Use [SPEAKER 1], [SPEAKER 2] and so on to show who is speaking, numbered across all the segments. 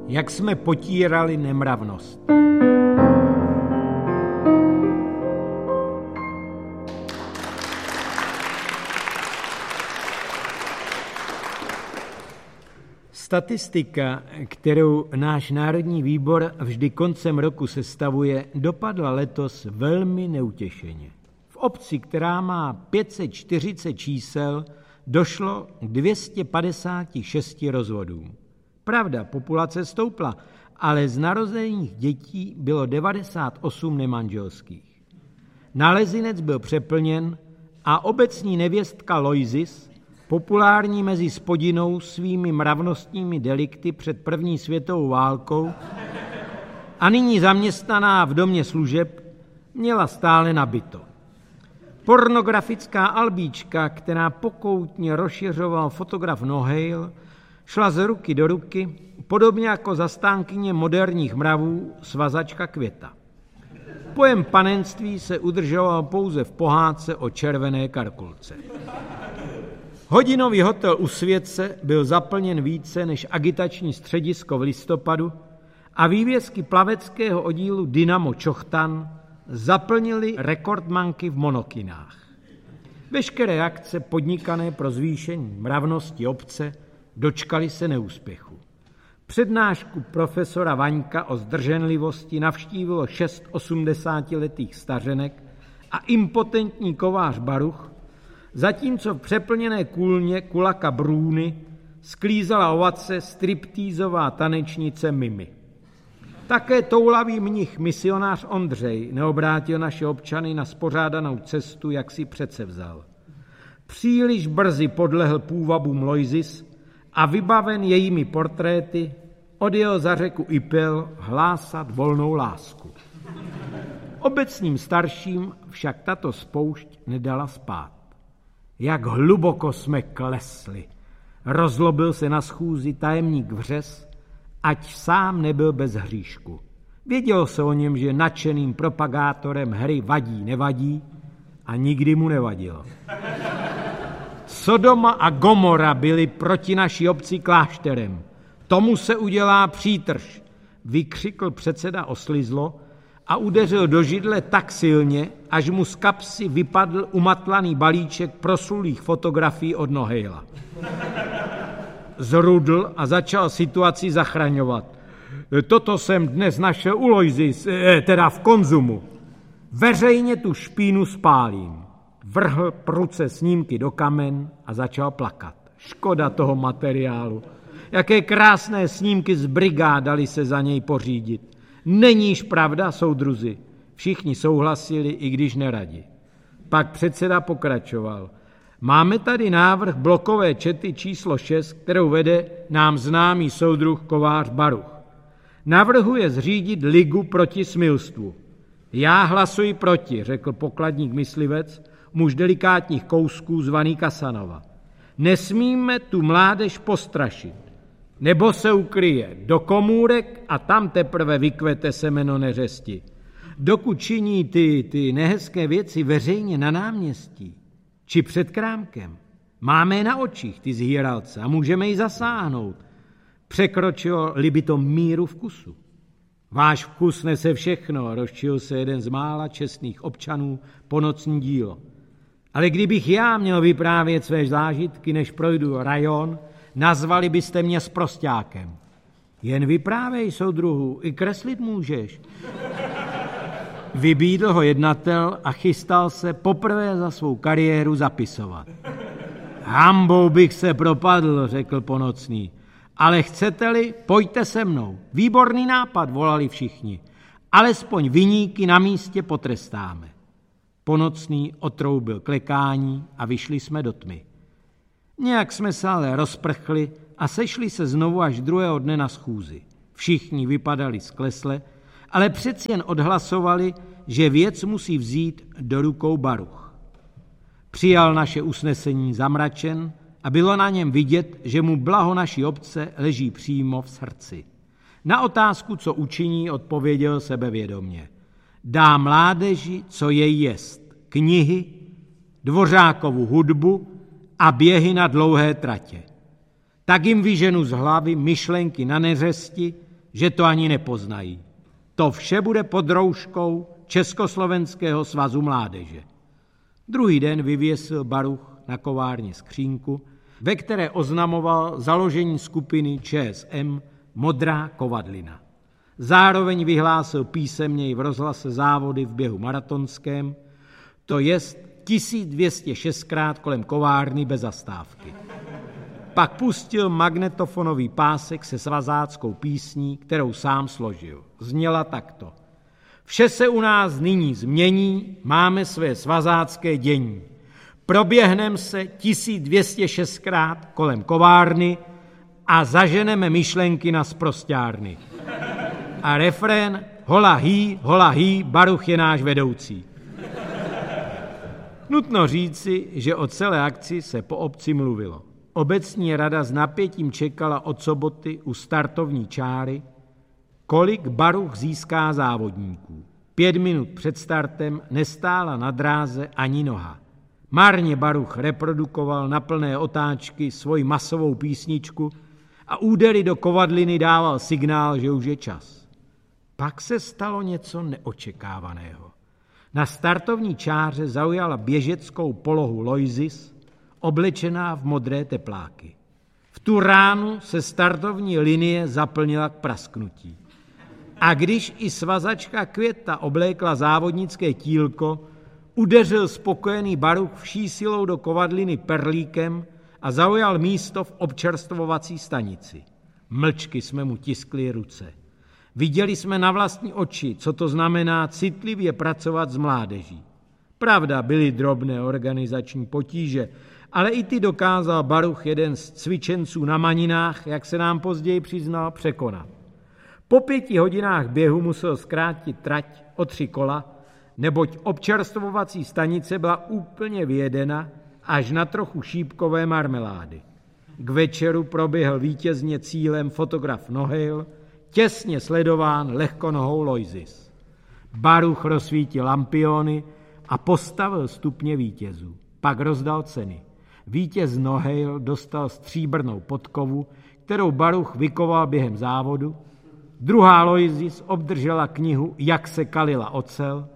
[SPEAKER 1] Jak jsme potírali nemravnost. Statistika, kterou náš Národní výbor vždy koncem roku sestavuje, dopadla letos velmi neutěšeně. V obci, která má 540 čísel, došlo k 256 rozvodům. Pravda, populace stoupla, ale z narozených dětí bylo 98 nemanželských. Nálezinec byl přeplněn a obecní nevěstka Loisis, populární mezi Spodinou svými mravnostními delikty před první světovou válkou a nyní zaměstnaná v domě služeb, měla stále nabito. Pornografická albíčka, která pokoutně rozšiřoval fotograf Nohejl, šla z ruky do ruky, podobně jako zastánkyně moderních mravů svazačka Květa. Pojem panenství se udržoval pouze v pohádce o červené karkulce. Hodinový hotel u Světce byl zaplněn více než agitační středisko v listopadu a vývězky plaveckého oddílu Dynamo Čochtan zaplnili rekordmanky v monokinách. Veškeré akce podnikané pro zvýšení mravnosti obce dočkali se neúspěchu. Přednášku profesora Vaňka o zdrženlivosti navštívilo 6 80letých stařenek a impotentní kovář Baruch, zatímco v přeplněné kůlně kulaka Brůny sklízela ovace striptýzová tanečnice Mimi. Také toulavý mnich misionář Ondřej neobrátil naše občany na spořádanou cestu, jak si předsevzal. Příliš brzy podlehl půvabům Loisis a vybaven jejími portréty odjel za řeku Ipel hlásat volnou lásku. Obecním starším však tato spoušť nedala spát. Jak hluboko jsme klesli, rozlobil se na schůzi tajemník Vřes, ať sám nebyl bez hříšku. Vědělo se o něm, že nadšeným propagátorem hry vadí nevadí a nikdy mu nevadilo. Sodoma a Gomora byly proti naší obci klášterem. Tomu se udělá přítrž, vykřikl předseda Oslizlo a udeřil do židle tak silně, až mu z kapsy vypadl umatlaný balíček proslulých fotografií od Nohejla. Zrudl a začal situaci zachraňovat. Toto jsem dnes našel u Loisis, teda v Konzumu. Veřejně tu špínu spálím. Vrhl pruce snímky do kamen a začal plakat. Škoda toho materiálu. Jaké krásné snímky z brigád dali se za něj pořídit. Neníž pravda, soudruzi? Všichni souhlasili, i když neradi. Pak předseda pokračoval. Máme tady návrh blokové čety číslo 6, kterou vede nám známý soudruh kovář Baruch. Navrhuje zřídit ligu proti smilstvu. Já hlasuji proti, řekl pokladník myslivec, muž delikátních kousků zvaný Kasanova. Nesmíme tu mládež postrašit, nebo se ukryje do komůrek a tam teprve vykvete semeno neřesti. Dokud činí ty nehezké věci veřejně na náměstí, či před krámkem, máme je na očích, ty zhýralce, a můžeme ji zasáhnout. Překročilo-li by to míru vkusu. Váš vkus nese všechno, rozčil se jeden z mála čestných občanů po nocní dílo. Ale kdybych já měl vyprávět své zážitky, než projdu rajon, nazvali byste mě sprosťákem. Jen vyprávej, soudruhu, i kreslit můžeš. Vybídl ho jednatel a chystal se poprvé za svou kariéru zapisovat. Hambou bych se propadl, řekl Ponocný. Ale chcete-li, pojďte se mnou. Výborný nápad, volali všichni. Alespoň viníky na místě potrestáme. Ponocný otroubil klekání a vyšli jsme do tmy. Nějak jsme se ale rozprchli a sešli se znovu až druhého dne na schůzi. Všichni vypadali sklesle, ale přeci jen odhlasovali, že věc musí vzít do rukou Baruch. Přijal naše usnesení zamračen a bylo na něm vidět, že mu blaho naší obce leží přímo v srdci. Na otázku, co učiní, odpověděl sebevědomě. Dá mládeži, co jej jest, knihy, Dvořákovu hudbu a běhy na dlouhé tratě. Tak jim vyženu z hlavy myšlenky na neřesti, že to ani nepoznají. To vše bude pod rouškou Československého svazu mládeže. Druhý den vyvěsil Baruch na kovárně skřínku, ve které oznamoval založení skupiny ČSM Modrá kovadlina. Zároveň vyhlásil písemně i v rozhlase závody v běhu maratonském, to jest 1206krát kolem kovárny bez zastávky. Pak pustil magnetofonový pásek se svazáckou písní, kterou sám složil. Zněla takto. Vše se u nás nyní změní, máme své svazácké dění. Proběhnem se 1206krát kolem kovárny a zaženeme myšlenky na sprosťárny. A refrén hola hý, Baruch je náš vedoucí. Nutno říci, že o celé akci se po obci mluvilo. Obecní rada s napětím čekala od soboty u startovní čáry, kolik Baruch získá závodníků. 5 minut před startem nestála na dráze ani noha. Marně Baruch reprodukoval na plné otáčky svoji masovou písničku a údery do kovadliny dával signál, že už je čas. Pak se stalo něco neočekávaného. Na startovní čáře zaujala běžeckou polohu Loisis, oblečená v modré tepláky. V tu ránu se startovní linie zaplnila k prasknutí. A když i svazačka Květa oblékla závodnické tílko, udeřil spokojený Baruch vší silou do kovadliny perlíkem a zaujal místo v občerstvovací stanici. Mlčky jsme mu tiskli ruce. Viděli jsme na vlastní oči, co to znamená citlivě pracovat s mládeží. Pravda, byly drobné organizační potíže, ale i ty dokázal Baruch, jeden z cvičenců na Maninách, jak se nám později přiznal, překonat. Po 5 hodinách běhu musel zkrátit trať o 3 kola, neboť občerstvovací stanice byla úplně vyjedena až na trochu šípkové marmelády. K večeru proběhl vítězně cílem fotograf Nohejl, těsně sledován lehkonohou Loisis. Baruch rozsvítil lampiony a postavil stupně vítězů. Pak rozdal ceny. Vítěz Nohejl dostal stříbrnou podkovu, kterou Baruch vykoval během závodu. Druhá Loisis obdržela knihu Jak se kalila ocel.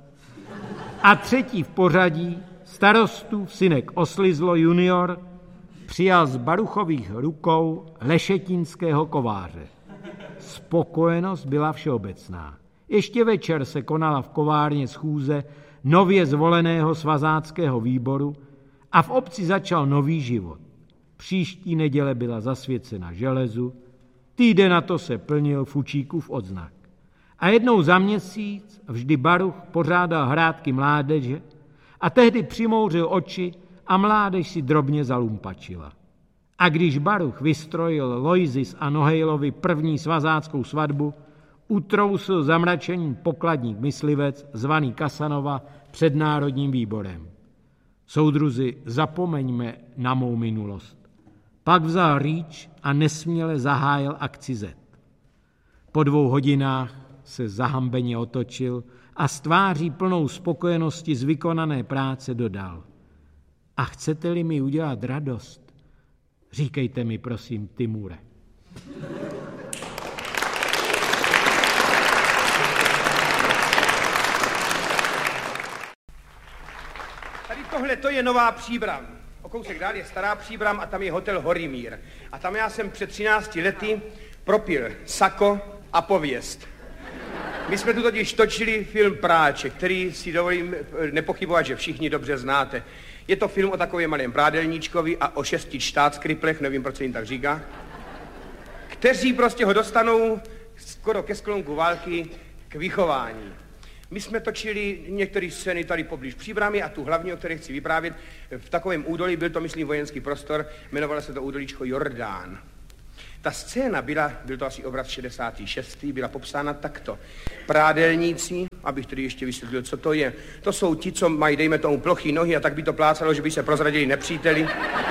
[SPEAKER 1] A třetí v pořadí, starostův synek Oslizlo junior, přijal z Baruchových rukou lešetínského kováře. Spokojenost byla všeobecná. Ještě večer se konala v kovárně schůze nově zvoleného svazáckého výboru a v obci začal nový život. Příští neděle byla zasvěcena železu, týden na to se plnil Fučíkův odznak. A jednou za měsíc vždy Baruch pořádal hrátky mládeže a tehdy přimouřil oči a mládež si drobně zalumpačila. A když Baruch vystrojil Loisis a Nohejlovi první svazáckou svatbu, utrousil zamračením pokladník myslivec zvaný Kasanova před Národním výborem. Soudruzi, zapomeňme na mou minulost. Pak vzal rýč a nesměle zahájil akci Z. Po 2 hodinách se zahambeně otočil a s tváří plnou spokojenosti z vykonané práce dodal. A chcete-li mi udělat radost, říkejte mi, prosím, Timure.
[SPEAKER 2] Tady tohle to je Nová Příbram. O kousek dál je Stará Příbram a tam je hotel Horimír. A tam já jsem před 13 lety propil sako a pověst. My jsme tu totiž točili film Práček, který si dovolím nepochybovat, že všichni dobře znáte. Je to film o takovém malém brádelníčkovi a o 6 štátskriplech, nevím, proč se jim tak říká, kteří prostě ho dostanou skoro ke sklonku války k vychování. My jsme točili některé scény tady poblíž Příbramy a tu hlavní, o které chci vyprávět, v takovém údolí, byl to, myslím, vojenský prostor, jmenovalo se to údolíčko Jordán. Ta scéna byl to asi obraz 66. byla popsána takto. Prádelníci, abych tedy ještě vysvětlil, co to je. To jsou ti, co mají, dejme tomu, plochý nohy a tak by to plácalo, že by se prozradili nepříteli.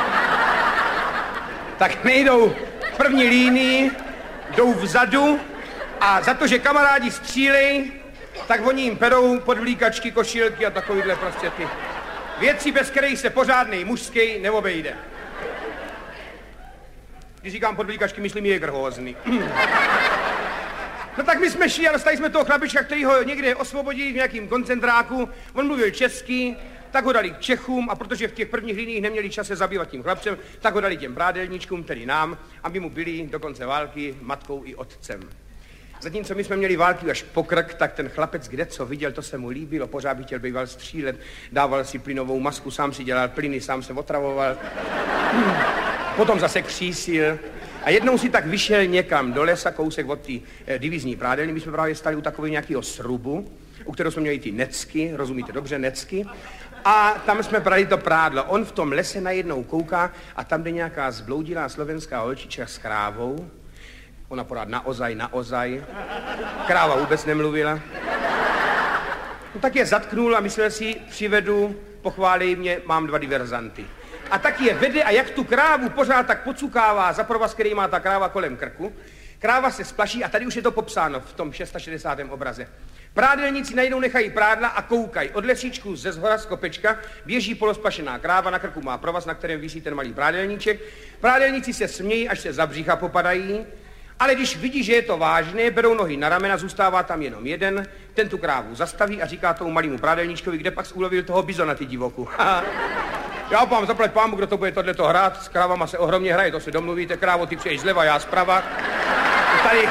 [SPEAKER 2] Tak nejdou v první línii, jdou vzadu a za to, že kamarádi střílej, tak oni jim perou podvlíkačky, košilky a takovýhle prostě ty věci, bez kterých se pořádnej mužský neobejde. Když říkám podvlíkačky, myslím Jägerhosny. No tak my jsme šli a dostali jsme toho chlapička, který ho někde osvobodili v nějakým koncentráku. On mluvil česky, tak ho dali k Čechům a protože v těch prvních liniích neměli čas se zabývat tím chlapcem, tak ho dali těm brádelníčkům, tedy nám, aby mu byli do konce války matkou i otcem. Zatímco my jsme měli války až po krk, tak ten chlapec kde co viděl, to se mu líbilo, pořád by chtěl býval střílet, dával si plynovou masku, sám si dělal plyny, sám se otravoval, potom zase křísil a jednou si tak vyšel někam do lesa, kousek od té divizní prádelny, my jsme právě stali u takového nějakého srubu, u kterého jsme měli ty necky, rozumíte dobře, necky, a tam jsme brali to prádlo. On v tom lese najednou kouká a tam jde nějaká zbloudilá slovenská holčička s krávou. Ona pořád naozaj. Kráva vůbec nemluvila. No tak je zatknul a myslel si, přivedu, pochválí mě, mám 2 diverzanty. A tak je vede a jak tu krávu pořád tak pocukává za provaz, který má ta kráva kolem krku. Kráva se splaší a tady už je to popsáno v tom 660. obraze. Prádelníci najednou nechají prádla a koukají. Od lesíčku ze zhora z kopečka běží polosplašená kráva, na krku má provaz, na kterém visí ten malý prádelníček. Prádelníci se smějí, až se za břicha popadají, ale když vidí, že je to vážné, berou nohy na ramena, zůstává tam jenom jeden, ten tu krávu zastaví a říká tomu malému prádelníčkovi, kde pak ulovil toho bizona, ty divoku. Já vám zaplať pámu, kdo to bude tohleto hrát, s krávama se ohromně hraje, to se domluvíte, krávo, ty přijdeš zleva, já zprava. Tady...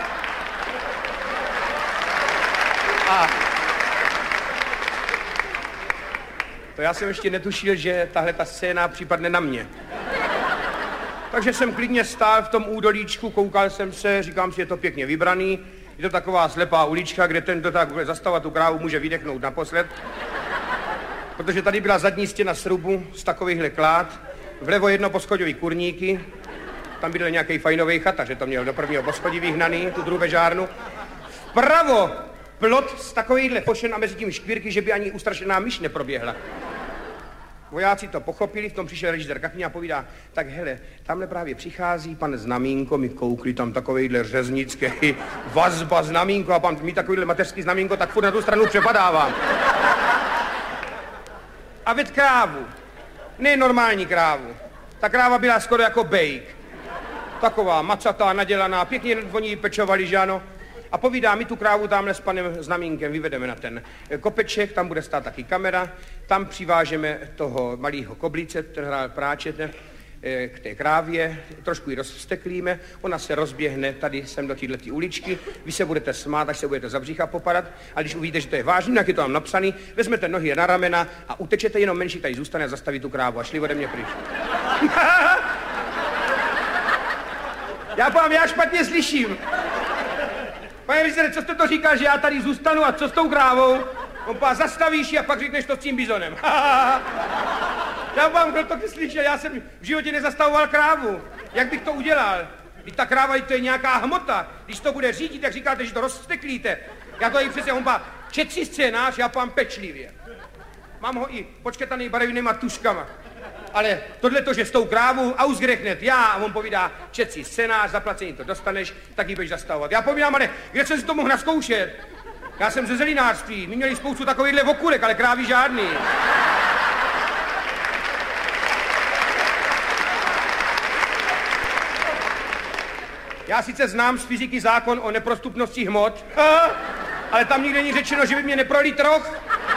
[SPEAKER 2] To já jsem ještě netušil, že tahle ta scéna připadne na mě. Takže jsem klidně stál v tom údolíčku, koukal jsem se, říkám si, je to pěkně vybraný. Je to taková slepá ulička, kde ten, kdo tak bude zastavovat tu krávu, může vydechnout naposled. Protože tady byla zadní stěna srubu z takovýchhle klád. Vlevo jednoposchodový kurníky. Tam byl nějaký fajnový chata, že to měl do prvního poschodí vyhnaný, tu drubežárnu. Vpravo plot z takovýchhle fošen a mezi tím škvírky, že by ani ustrašená myš neproběhla. Vojáci to pochopili, v tom přišel režisér Kachňa a povídá, tak hele, tamhle právě přichází pan Znamínko, my koukli tam takovejhle řeznický vazba Znamínko a pan mi takovýhle mateřský Znamínko, tak furt na tu stranu přepadávám. A ved krávu, ne normální krávu, ta kráva byla skoro jako bejk. Taková macatá, nadělaná, pěkně oni pečovali, že ano. A povídá, my tu krávu tamhle s panem Znamínkem vyvedeme na ten kopeček, tam bude stát taky kamera, tam přivážeme toho malého koblice, ten hrál práčete, k té krávě, trošku ji rozvsteklíme, ona se rozběhne tady sem do této uličky, vy se budete smát, až se budete za břicha popadat, a když uvidíte, že to je vážný, jak je to tam napsaný, vezmete nohy na ramena a utečete, jenom menší tady zůstane a zastaví tu krávu a šli ode mě pryč. Já špatně slyším. Pane vizere, co jste to říkal, že já tady zůstanu a co s tou krávou? On pá, zastavíš ji a pak řekneš to s tím bizonem. Já vám, kdo to slyšel, já jsem v životě nezastavoval krávu. Jak bych to udělal? Když ta kráva, to je nějaká hmota. Když to bude řídit, tak říkáte, že to rozsteklíte. Já to i přesně, on pá, čet si scénář, já pám pečlivě. Mám ho i počketaný barevnýma tuškama. Ale tohleto, že s tou krávou ausgerechnet já, a on povídá, čet si scénář, zaplacení to dostaneš, tak ji budeš zastavovat. Já povídám, ale kde jsem si to mohl naskoušet? Já jsem ze zelinářství, my měli spoustu takovýchhle okurek, ale krávy žádný. Já sice znám z fyziky zákon o neprostupnosti hmot, ale tam nikde není řečeno, že by mě neprolít roh.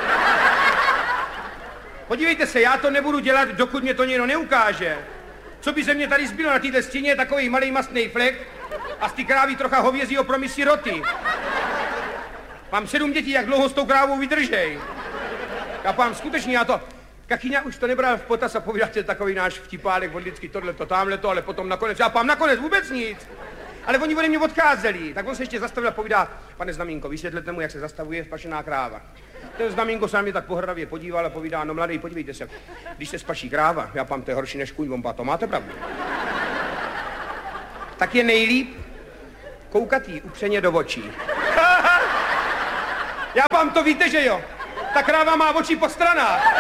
[SPEAKER 2] Podívejte se, já to nebudu dělat, dokud mě to někdo neukáže. Co by ze mě tady zbylo na této stěně, takový malý mastný flek a z ty krávy trocha hovězího promisí roty. Mám 7 dětí, jak dlouho s tou krávou vydržej. Já pám, skutečně, já to... Kachyňa už to nebral v potaz a povídáte takový náš vtipálek, on vždycky tohleto, tamhleto, ale potom nakonec, já pám nakonec vůbec nic. Ale oni ode mě odcházeli, tak on se ještě zastavil a povídá, pane Znamínko, vysvětlete mu, jak se zastavuje spašená kráva. Ten Znamínko se na mě tak pohrdavě podíval a povídá, no mladý, podívejte se, když se spaší kráva, já pám, to je horší než kůň, on pá, to máte pravdu. Tak je nejlíp koukat jí upřeně do očí. Já pám, to víte, že jo? Ta kráva má oči po stranách.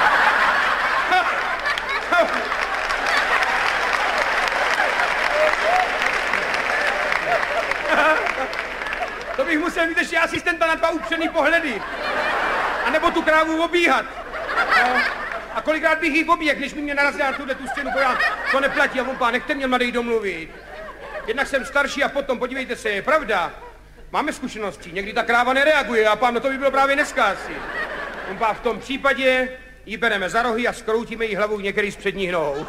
[SPEAKER 2] To bych musel mít ještě asistenta na 2 upřený pohledy. A nebo tu krávu obíhat. No. A kolikrát bych jí obíhal, než by mě narazila na tu stěnu, pojám, to neplatí a on pá, nechte mě mladej domluvit. Jednak jsem starší a potom, podívejte se, je pravda, Máme zkušenosti, někdy ta kráva nereaguje, já pám, no to by bylo právě dneska asi. On pá, v tom případě ji bereme za rohy a skroutíme jí hlavu některý z předních nohou.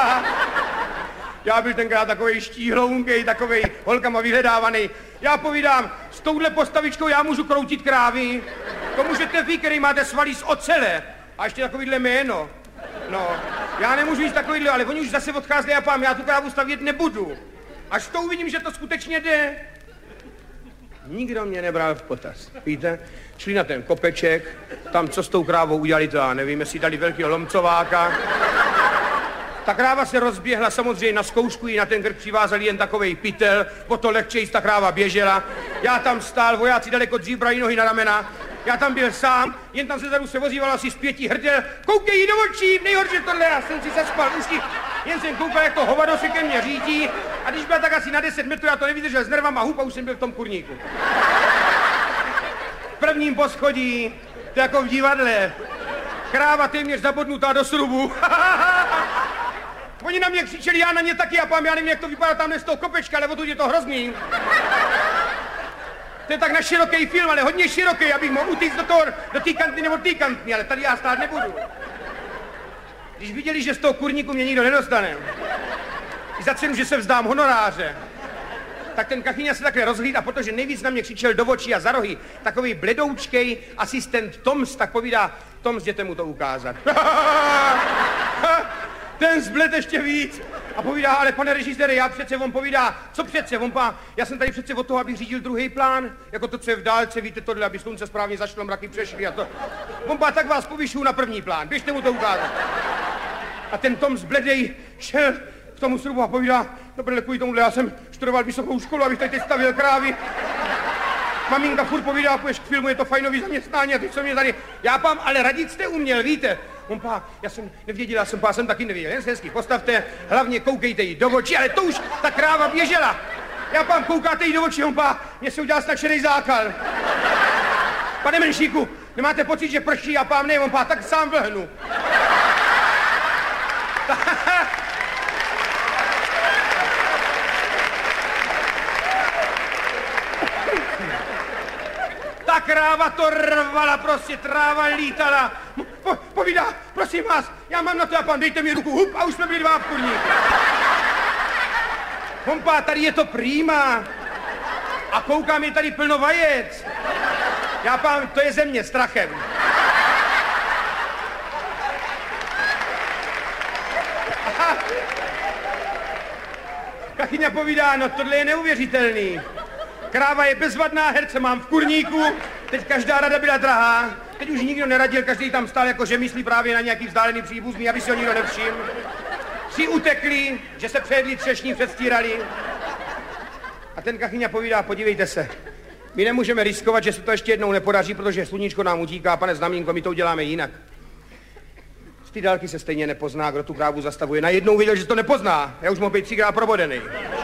[SPEAKER 2] Já byl tenkrát takovej štíhlounkej, takovej holkama vyhledávaný. Já povídám, s touhle postavičkou já můžu kroutit krávy. To můžete vy, který máte svaly z ocele. A ještě takovýhle jméno. No, já nemůžu jít takovýhle, ale oni už zase odcházeli a pám, já tu krávu stavět nebudu. Až to uvidím, že to skutečně jde. Nikdo mě nebral v potaz. Víte, šli na ten kopeček, tam co s tou krávou udělali, to já nevím, jestli dali velkého lomcováka. Ta kráva se rozběhla, samozřejmě na zkoušku jí na ten krk přivázali jen takovej pytel, o to lehčejc ta kráva běžela. Já tam stál, vojáci daleko dřív brali nohy na ramena. Já tam byl sám, jen tam se zadu se vozíval asi z 5 hrdel. Koukej jí do očí, nejhorší tohle, já jsem si zaspal uši. Jen jsem koukal, jak to hovado se ke mně řídí. A když byla tak asi na 10 metrů, já to nevydržel s nervama hup a už jsem byl v tom kurníku. V prvním poschodí, to jako v divadle. Kráva téměř zabodnutá do srubu. Oni na mě křičeli, já na ně taky a pám, já nevím, jak to vypadá tamhle z toho kopečka, ale odtud je to hrozný. To je tak na široký film, ale hodně široký, abych mohl utíct do té kantny nebo té kantny, ale tady já stát nebudu. Když viděli, že z toho kurníku mě nikdo nedostane, i za cenu, že se vzdám honoráře, tak ten Kachyňa se takhle rozhlíd a protože nejvíc na mě křičel do očí a za rohy takový bledoučkej asistent Toms, tak povídá, Toms, jděte mu to ukázat. Ten zbled ještě víc. A povídá, ale pane režisére, já přece, on povídá, co přece, já jsem tady přece od toho, abych řídil druhý plán, jako to, co je v dálce, víte tohle, aby slunce správně zašlo, mraky přešly a to. Tak vás povyšuju na první plán, běžte mu to ukázat. A ten Tom zbledej šel k tomu srubu a povídá, dobré, kvůli tomuhle, já jsem studoval vysokou školu, abych tady teď stavil krávy. Maminka furt povídá, půjdeš k filmu, je to fajnový zaměstnání a ty, co mě tady, já pám, ale radit jste uměl, víte. Já jsem nevěděl, jsem taky nevěděl, jen se hezky postavte, hlavně koukejte jí do očí, ale to už ta kráva běžela. Já pám, koukáte jí do očí, mě se udělal snad šedej zákal. Pane Menšíku, nemáte pocit, že prší, já pám, ne, tak sám vlhnu. Ta kráva to rvala, prostě tráva lítala. Povídá, prosím vás, já mám na to, já pán, dejte mi ruku, hup, a už jsme byli 2 v kurníku. Hompa, tady je to prýma. A koukám, je tady plno vajec. Já pán, to je země strachem. Kachyňa povídá, no tohle je neuvěřitelný. Kráva je bezvadná, herce mám v kurníku, teď každá rada byla drahá, teď už nikdo neradil, každý tam stál jako že myslí právě na nějaký vzdálený příbuzný, aby si ho nikdo nevšiml. 3 utekli, že se přejedli třešní, předstírali. A ten Kachyňa povídá, podívejte se, my nemůžeme riskovat, že se to ještě jednou nepodaří, protože sluníčko nám utíká, pane Znamínko, my to uděláme jinak. Z té dálky se stejně nepozná, kdo tu krávu zastavuje. Najednou viděl, že to nepozná, já už mohl být 3krát probodený.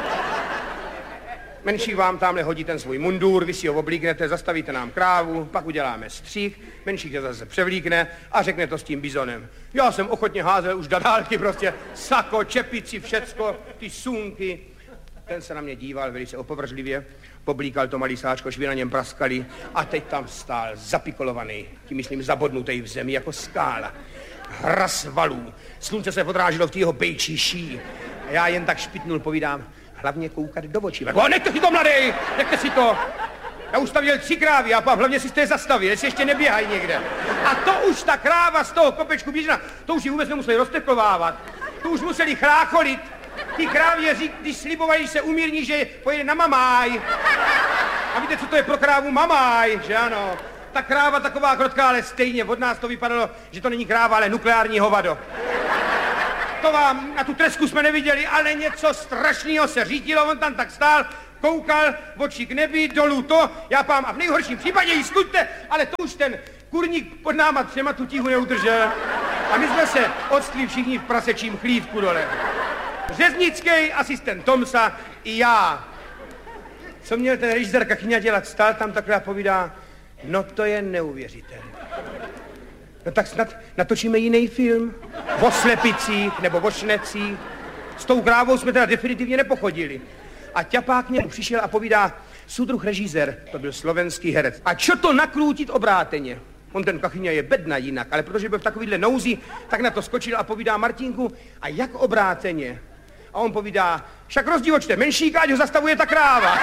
[SPEAKER 2] Menšík vám tamhle hodí ten svůj mundur, vy si ho oblíknete, zastavíte nám krávu, pak uděláme střih, Menšík se zase převlíkne a řekne to s tím bizonem. Já jsem ochotně házel už do dálky, prostě sako, čepici, všecko, ty sunky. Ten se na mě díval velice opovržlivě, poblíkal to malý sáčko, švy na něm praskali a teď tam stál zapikolovaný, tím myslím zabodnutý v zemi jako skála. Hras valů, slunce se odráželo v té jeho bejčí ší. A já jen tak špitnul, povídám, hlavně koukat do očí. Nechte si to, mladej, nechte si to. Já už tam viděl 3 krávy a hlavně si jste je zastavil, jestli ještě neběhají někde. A to už ta kráva z toho kopečku běžela, to už ji vůbec nemuseli rozteklovávat. To už museli chrácholit. Ty krávě když slibovali, se umírní, že pojede na mamáj. A víte, co to je pro krávu mamáj, že ano? Ta kráva taková krotká, ale stejně od nás to vypadalo, že to není kráva, ale nukleární hovado. To vám, na tu tresku jsme neviděli, ale něco strašného se řítilo, on tam tak stál, koukal, oči k nebi, dolů to, já pám, a v nejhorším případě jí skuďte, ale to už ten kurník pod náma 3 tu tíhu neudržel. A my jsme se odstli všichni v prasečím chlívku dole. Řeznický asistent Tomsa i já. Co měl ten režisér Kachyňa dělat? Stál tam takhle a povídá, no to je neuvěřitelné. No tak snad natočíme jiný film. O slepicích nebo o šnecích. S tou krávou jsme teda definitivně nepochodili. A ťapák k němu přišel a povídá, súdruh režízer, to byl slovenský herec. A čo to nakrútit obráteně? On ten Kachyňa je bedna jinak, ale protože byl v takovýhle nouzi, tak na to skočil a povídá Martínku, a jak obráteně? A on povídá, však rozdívočte menšíka, ať ho zastavuje ta kráva.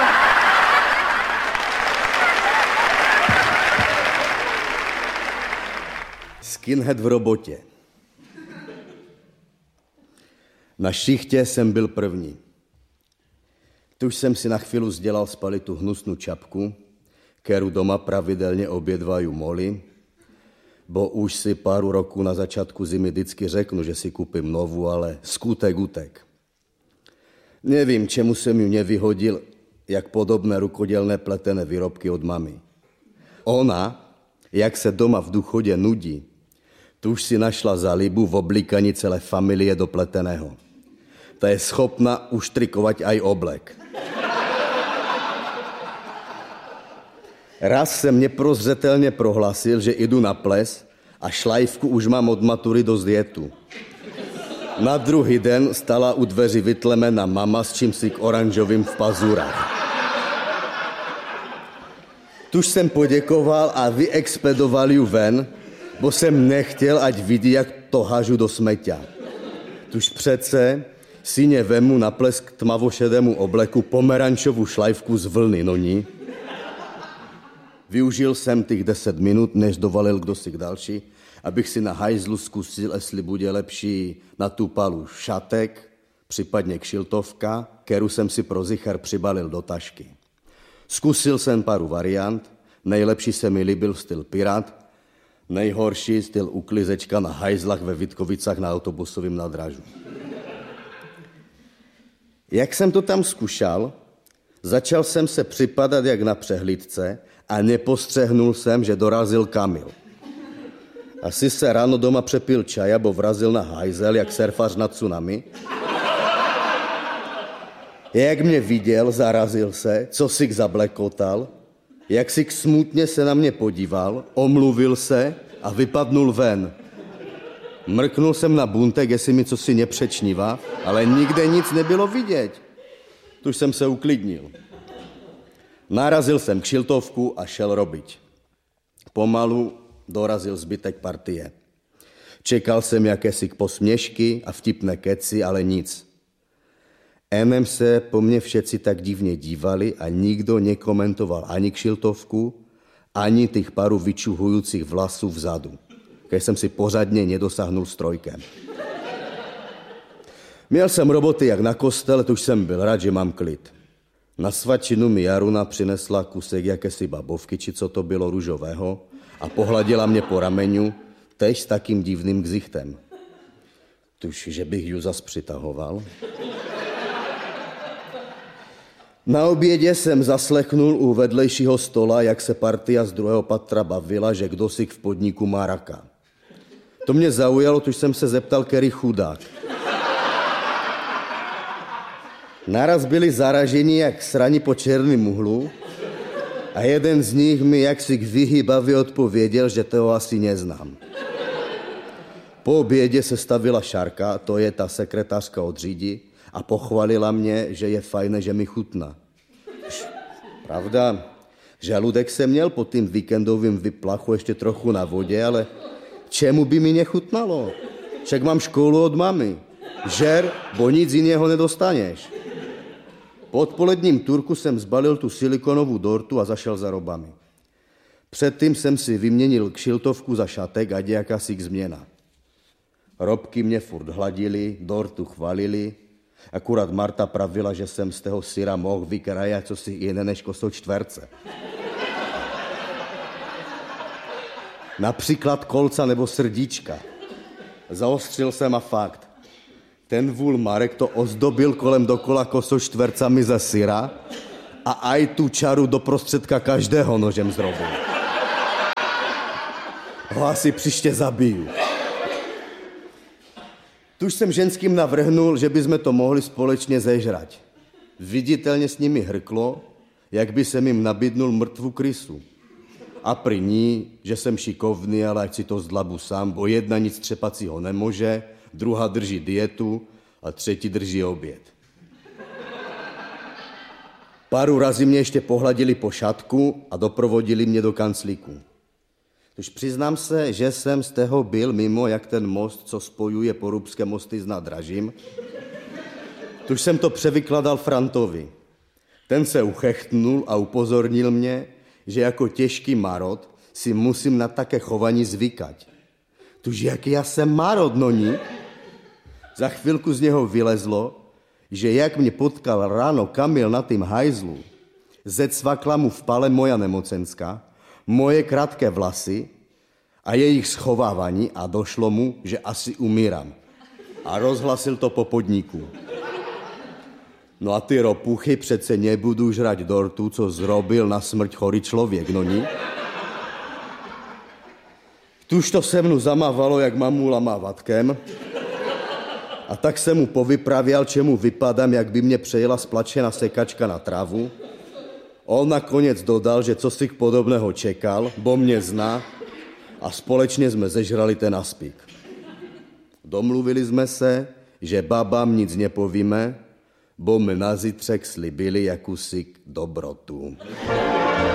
[SPEAKER 3] Skinhead v robotě. Na šichtě jsem byl první. Tuž jsem si na chvíli zdělal spalit tu hnusnou čapku, kterou doma pravidelně obědvají moli, bo už si pár roků na začátku zimy vždycky řeknu, že si koupím novou, ale skutek utek. Nevím, čemu jsem ju nevyhodil, jak podobné rukodělné pletené výrobky od mamy. Ona, jak se doma v důchodě nudí, tuž si našla zalibu v oblíkaní celé familie do pleteného. Ta je schopna uštrikovat aj oblek. Raz jsem neprozřetelně prohlásil, že jdu na ples a šlajvku už mám od matury do zjetu. Na druhý den stala u dveří vytlemená mama s čímsi k oranžovým v pazurách. Tuž jsem poděkoval a vyexpedoval ju ven, bo jsem nechtěl, ať vidí, jak to hažu do smeťa. Tuž přece syně vemu na ples k tmavošedému obleku pomerančovou šlajvku z vlny, no ní. Využil jsem těch 10 minut, než dovalil kdosi k další, abych si na hajzlu zkusil, jestli bude lepší na tu palu šatek, případně kšiltovka, kterou jsem si pro zichar přibalil do tašky. Zkusil jsem pár variant, nejlepší se mi líbil styl pirát, nejhorší styl uklizečka na hajzlach ve Vítkovicách na autobusovém nádražu. Jak jsem to tam zkušal, začal jsem se připadat jak na přehlídce a nepostřehnul jsem, že dorazil Kamil. Asi se ráno doma přepil čaj, bo vrazil na hajzel, jak surfař na tsunami. Jak mě viděl, zarazil se, co si zablekotal, jak si smutně se na mě podíval, omluvil se a vypadnul ven. Mrknul jsem na buntek, jestli mi cosi nepřečnívá, ale nikde nic nebylo vidět. Tuž jsem se uklidnil. Narazil jsem kšiltovku a šel robiť. Pomalu dorazil zbytek partie. Čekal jsem jakési posměšky a vtipné keci, ale nic. Enem se po mně všetci tak divně dívali a nikdo nekomentoval ani kšiltovku, ani těch paru vyčuhujících vlasů vzadu, když jsem si pořádně nedosáhnul strojkem. Měl jsem roboty jak na kostele, tuž jsem byl rád, že mám klid. Na svačinu mi Jaruna přinesla kusek jakési babovky, či co to bylo, růžového, a pohladila mě po ramenu, tež s takým divným ksichtem. Tuž, že bych ju zas přitahoval. Na obědě jsem zaslechnul u vedlejšího stola, jak se partia z druhého patra bavila, že kdosi v podniku má raka. To mě zaujalo, tuž jsem se zeptal, který chudák. Naraz byli zaraženi jak srani po černém uhlu a jeden z nich mi jaksi vyhýbavě odpověděl, že toho asi neznám. Po obědě se stavila Šárka, to je ta sekretářka od Řídi, a pochválila mě, že je fajné, že mi chutná. Pravda, žaludek jsem měl po tým víkendovým vyplachu ještě trochu na vodě, ale čemu by mi nechutnalo? Však mám školu od mamy. Žer, bo nic jiného nedostaneš. Po odpoledním turku jsem zbalil tu silikonovou dortu a zašel za robami. Předtím jsem si vyměnil kšiltovku za šatek a jakási změna. Robky mě furt hladili, dortu chvalili, akurát Marta pravila, že jsem z toho syra mohl vykrajat cosi jiné než kosou čtverce. Například kolca nebo srdíčka. Zaostřil jsem a fakt. Ten vůl Marek to ozdobil kolem dokola kosou čtvercami ze syra a aj tu čaru do prostředka každého nožem zrobil. Ho asi příště zabiju. Tuž jsem ženským navrhnul, že bychom to mohli společně zežrať. Viditelně s nimi hrklo, jak by jsem jim nabídnul mrtvou krysu. A pri ní, že jsem šikovný, ale ať si to zdlabu sám, bo jedna nic třepacího nemůže, druhá drží dietu a třetí drží oběd. Páru razy mě ještě pohladili po šatku a doprovodili mě do kanclíku. Tož přiznám se, že jsem z toho byl mimo jak ten most, co spojuje Porubské mosty s nádražím. Tož jsem to převykladal Frantovi. Ten se uchechtnul a upozornil mě, že jako těžký marod si musím na také chování zvykať. Tož jaký já jsem marod, no ní? Za chvilku z něho vylezlo, že jak mě potkal ráno Kamil na tým hajzlu, zecvakla mu v pale moja nemocenská, moje krátké vlasy a jejich schovávání a došlo mu, že asi umírám. A rozhlasil to po podniku. No a ty ropuchy přece nebudu žrať dortu, co zrobil na smrť chorý člověk, no ní? Tuž to se mnou zamávalo, jak mamula mávatkem. A tak jsem mu povypravěl, čemu vypadám, jak by mě přejela splačená sekačka na trávu. On nakonec dodal, že co si k podobného čekal, bo mě zná a společně jsme zežrali ten aspik. Domluvili jsme se, že babám nic nepovíme, bo my na zítřek slibili jakúsi dobrotu.